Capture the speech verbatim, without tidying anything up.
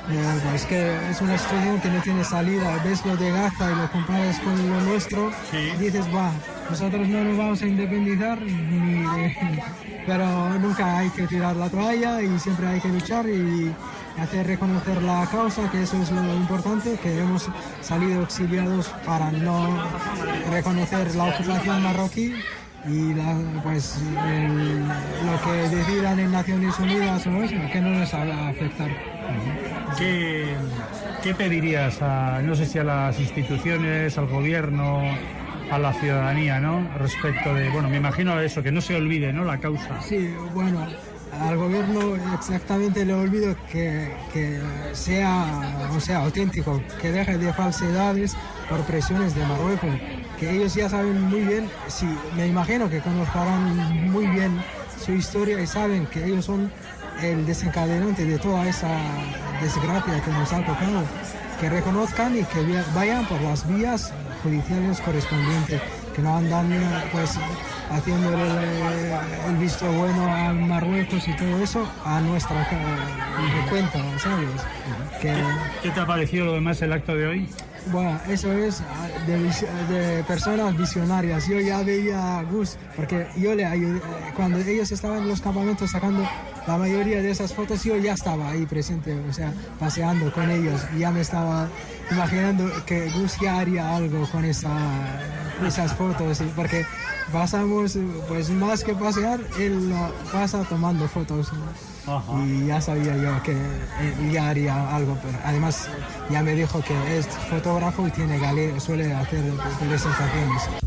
Eh, pues que es una situación que no tiene salida. Ves lo de Gaza y lo comparas con lo nuestro, Sí. y dices, va, nosotros no nos vamos a independizar, ni de- pero nunca hay que tirar la toalla y siempre hay que luchar y hacer reconocer la causa, que eso es lo importante, que hemos salido exiliados para no reconocer la ocupación marroquí. Y la, pues el- lo que decidan en Naciones Unidas o eso, que no nos va a afectar. ¿Qué, qué pedirías a, no sé si a las instituciones, al gobierno, a la ciudadanía, ¿no? Respecto de, bueno, me imagino eso, que no se olvide, ¿no? La causa. Sí, bueno, al gobierno exactamente le olvido que, que sea, o sea, auténtico, que deje de falsedades por presiones de Marruecos, que ellos ya saben muy bien, sí, me imagino que conocerán muy bien su historia y saben que ellos son el desencadenante de toda esa desgracia que nos ha tocado, que reconozcan y que via- vayan por las vías judiciales correspondientes, que no andan pues haciéndole el, el visto bueno a Marruecos y todo eso a nuestra ca- cuenta, ¿sabes? Que, ¿Qué te ha parecido lo demás el acto de hoy? bueno, eso es de, vis- de personas visionarias. Yo ya veía a Gus, porque yo le ayudé, cuando ellos estaban en los campamentos sacando la mayoría de esas fotos, yo ya estaba ahí presente, o sea, paseando con ellos. Y ya me estaba imaginando que Gus ya haría algo con esa, esas fotos, y- porque pasamos, pues más que pasear, él lo pasa tomando fotos, ¿no? Ajá. Y ya sabía yo que él ya haría algo, pero además ya me dijo que es fotógrafo y tiene galería, suele hacer presentaciones.